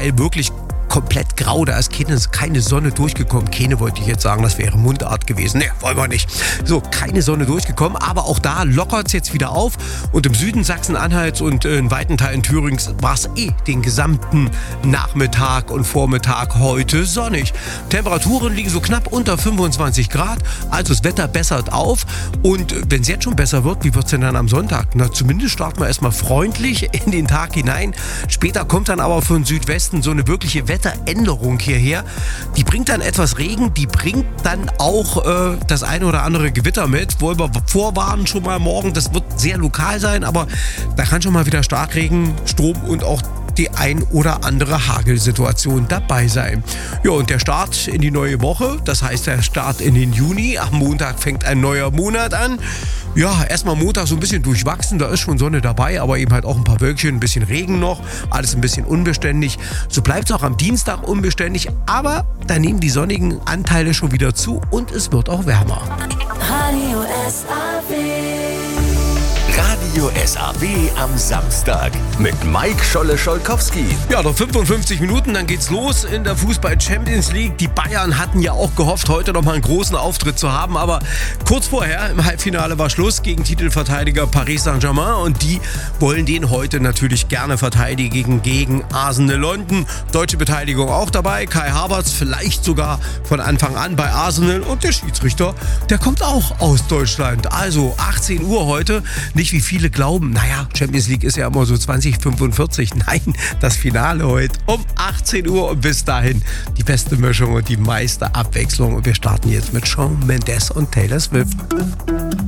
Teil wirklich komplett grau, da ist keine Sonne durchgekommen. Keine wollte ich jetzt sagen, das wäre Mundart gewesen. Ne, wollen wir nicht. So, keine Sonne durchgekommen, aber auch da lockert es jetzt wieder auf. Und im Süden Sachsen-Anhalts und in weiten Teilen Thürings war es den gesamten Nachmittag und Vormittag heute sonnig. Temperaturen liegen so knapp unter 25 Grad, also das Wetter bessert auf. Und wenn es jetzt schon besser wird, wie wird es denn dann am Sonntag? Na, zumindest starten wir erstmal freundlich in den Tag hinein. Später kommt dann aber von Südwesten so eine wirkliche Wetteränderung hierher. Die bringt dann etwas Regen, die bringt dann auch das eine oder andere Gewitter mit. Wollen wir vorwarnen schon mal morgen, das wird sehr lokal sein, aber da kann schon mal wieder Starkregen, Sturm und auch die ein oder andere Hagelsituation dabei sein. Ja, und der Start in die neue Woche, das heißt der Start in den Juni. Am Montag fängt ein neuer Monat an. Ja, erstmal Montag so ein bisschen durchwachsen, da ist schon Sonne dabei, aber eben halt auch ein paar Wölkchen, ein bisschen Regen noch, alles ein bisschen unbeständig. So bleibt es auch am Dienstag unbeständig, aber da nehmen die sonnigen Anteile schon wieder zu und es wird auch wärmer. Radio SAW. Radio SAW am Samstag mit Mike Scholle-Scholkowski. Ja, noch 55 Minuten, dann geht's los in der Fußball-Champions League. Die Bayern hatten ja auch gehofft, heute noch mal einen großen Auftritt zu haben, aber kurz vorher im Halbfinale war Schluss gegen Titelverteidiger Paris Saint-Germain und die wollen den heute natürlich gerne verteidigen gegen Arsenal London. Deutsche Beteiligung auch dabei, Kai Havertz vielleicht sogar von Anfang an bei Arsenal und der Schiedsrichter, der kommt auch aus Deutschland. Also 18 Uhr heute, nicht wie viele glauben, naja, Champions League ist ja immer so 20:45. Nein, das Finale heute um 18 Uhr und bis dahin die beste Mischung und die meiste Abwechslung. Und wir starten jetzt mit Shawn Mendes und Taylor Swift.